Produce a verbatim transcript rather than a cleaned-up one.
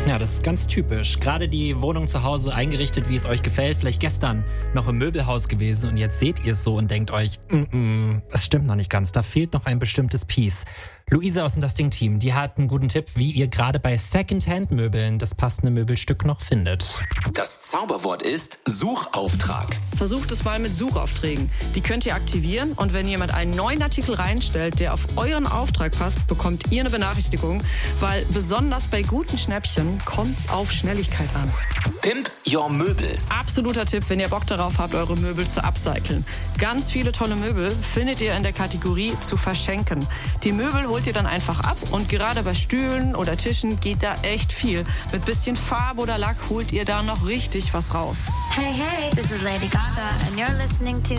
Ja, das ist ganz typisch. Gerade die Wohnung zu Hause eingerichtet, wie es euch gefällt. Vielleicht gestern noch im Möbelhaus gewesen und jetzt seht ihr es so und denkt euch, mm-mm, es stimmt noch nicht ganz, da fehlt noch ein bestimmtes Piece. Luise aus dem Das Ding-Team, die hat einen guten Tipp, wie ihr gerade bei Secondhand-Möbeln das passende Möbelstück noch findet. Das Zauberwort ist Suchauftrag. Versucht es mal mit Suchaufträgen. Die könnt ihr aktivieren und wenn jemand einen neuen Artikel reinstellt, der auf euren Auftrag passt, bekommt ihr eine Benachrichtigung, weil besonders bei guten Schnäppchen kommt's auf Schnelligkeit an. Pimp Your Möbel. Absoluter Tipp, wenn ihr Bock darauf habt, eure Möbel zu upcyclen. Ganz viele tolle Möbel findet ihr in der Kategorie zu verschenken. Die Möbel holt ihr dann einfach ab und gerade bei Stühlen oder Tischen geht da echt viel. Mit bisschen Farbe oder Lack holt ihr da noch richtig was raus. Hey, hey, this is Lady Gaga and you're listening to